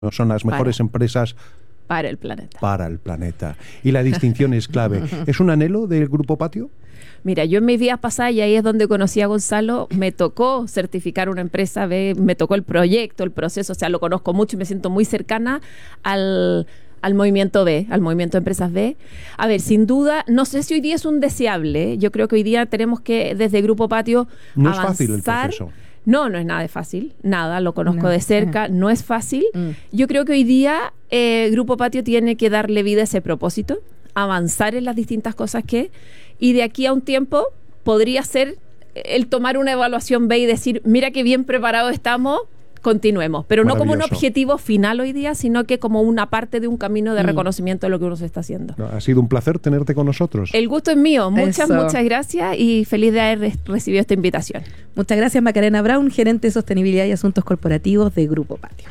Son las mejores empresas para el planeta. Para el planeta. Y la distinción es clave. ¿Es un anhelo del Grupo Patio? Mira, yo en mis días pasados, y ahí es donde conocí a Gonzalo, me tocó certificar una empresa B, me tocó el proyecto, el proceso, o sea, lo conozco mucho y me siento muy cercana al movimiento B, al movimiento de empresas B. A ver, sin duda, no sé si hoy día es un deseable. Yo creo que hoy día tenemos que, desde Grupo Patio, no avanzar. Es fácil el proceso. No es nada de fácil, nada, lo conozco de cerca, no es fácil. Yo creo que hoy día Grupo Patio tiene que darle vida a ese propósito, avanzar en las distintas cosas y de aquí a un tiempo podría ser el tomar una evaluación B y decir, mira qué bien preparados estamos, continuemos, pero no como un objetivo final hoy día, sino que como una parte de un camino de reconocimiento de lo que uno se está haciendo. Ha sido un placer tenerte con nosotros. El gusto es mío. Muchas gracias y feliz de haber recibido esta invitación. Muchas gracias, Macarena Brown, gerente de Sostenibilidad y Asuntos Corporativos de Grupo Patio.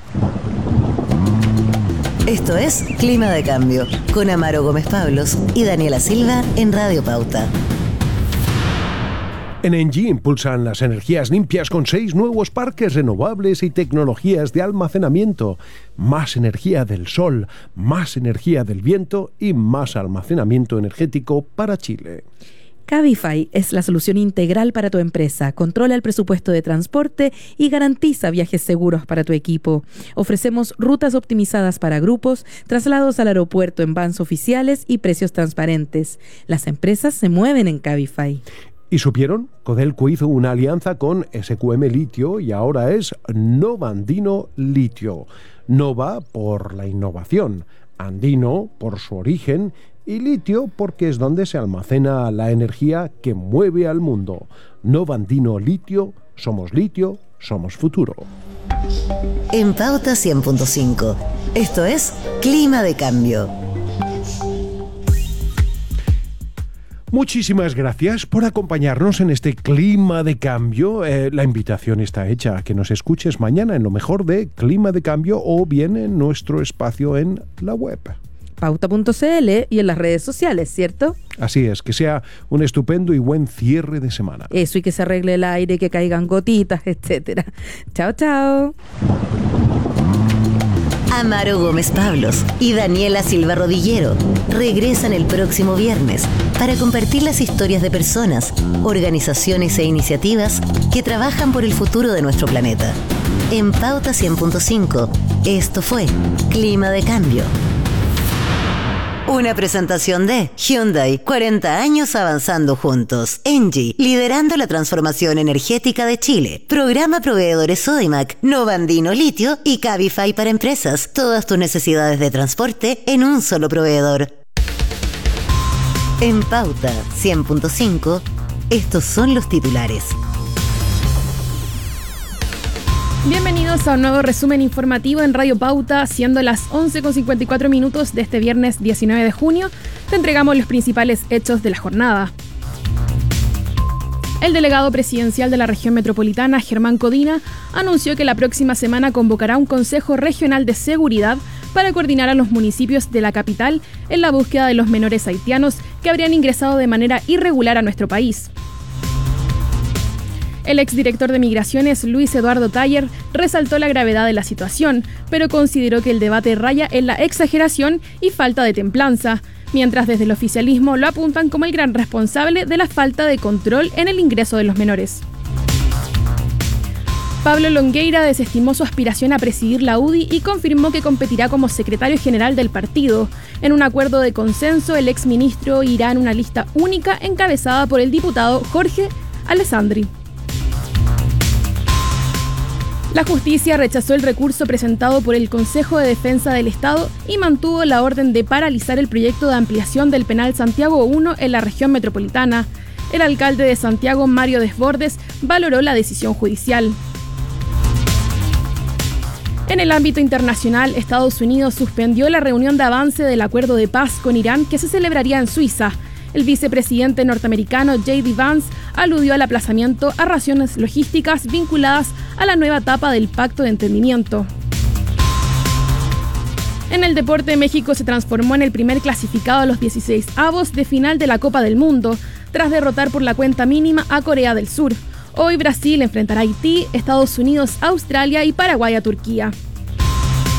Esto es Clima de Cambio, con Amaro Gómez Pablos y Daniela Silva en Radio Pauta. En ENGIE impulsan las energías limpias con 6 nuevos parques renovables y tecnologías de almacenamiento. Más energía del sol, más energía del viento y más almacenamiento energético para Chile. Cabify es la solución integral para tu empresa. Controla el presupuesto de transporte y garantiza viajes seguros para tu equipo. Ofrecemos rutas optimizadas para grupos, traslados al aeropuerto en vans oficiales y precios transparentes. Las empresas se mueven en Cabify. ¿Y supieron? Codelco hizo una alianza con SQM Litio y ahora es Nova Andino Litio. Nova por la innovación, Andino por su origen y litio porque es donde se almacena la energía que mueve al mundo. Nova Andino Litio, somos futuro. En Pauta 100.5, esto es Clima de Cambio. Muchísimas gracias por acompañarnos en este Clima de Cambio. La invitación está hecha a que nos escuches mañana en lo mejor de Clima de Cambio o bien en nuestro espacio en la web. Pauta.cl y en las redes sociales, ¿cierto? Así es, que sea un estupendo y buen cierre de semana. Eso, y que se arregle el aire, que caigan gotitas, etcétera. Chao, chao. Amaro Gómez Pablos y Daniela Silva Rodillero regresan el próximo viernes para compartir las historias de personas, organizaciones e iniciativas que trabajan por el futuro de nuestro planeta. En Pauta 100.5, esto fue Clima de Cambio. Una presentación de Hyundai, 40 años avanzando juntos. ENGIE, liderando la transformación energética de Chile. Programa Proveedores Sodimac, Nova Andino Litio y Cabify para empresas. Todas tus necesidades de transporte en un solo proveedor. En Pauta 100.5, estos son los titulares. Bienvenidos a un nuevo resumen informativo en Radio Pauta, siendo las 11:54 de este viernes 19 de junio. Te entregamos los principales hechos de la jornada. El delegado presidencial de la región metropolitana, Germán Codina, anunció que la próxima semana convocará un Consejo Regional de Seguridad para coordinar a los municipios de la capital en la búsqueda de los menores haitianos que habrían ingresado de manera irregular a nuestro país. El exdirector de Migraciones, Luis Eduardo Taller, resaltó la gravedad de la situación, pero consideró que el debate raya en la exageración y falta de templanza, mientras desde el oficialismo lo apuntan como el gran responsable de la falta de control en el ingreso de los menores. Pablo Longueira desestimó su aspiración a presidir la UDI y confirmó que competirá como secretario general del partido. En un acuerdo de consenso, el exministro irá en una lista única encabezada por el diputado Jorge Alessandri. La justicia rechazó el recurso presentado por el Consejo de Defensa del Estado y mantuvo la orden de paralizar el proyecto de ampliación del Penal Santiago I en la región metropolitana. El alcalde de Santiago, Mario Desbordes, valoró la decisión judicial. En el ámbito internacional, Estados Unidos suspendió la reunión de avance del acuerdo de paz con Irán que se celebraría en Suiza. El vicepresidente norteamericano J.D. Vance aludió al aplazamiento a razones logísticas vinculadas a la nueva etapa del Pacto de Entendimiento. En el deporte, México se transformó en el primer clasificado a los 16avos de final de la Copa del Mundo, tras derrotar por la cuenta mínima a Corea del Sur. Hoy Brasil enfrentará a Haití, Estados Unidos, Australia y Paraguay a Turquía.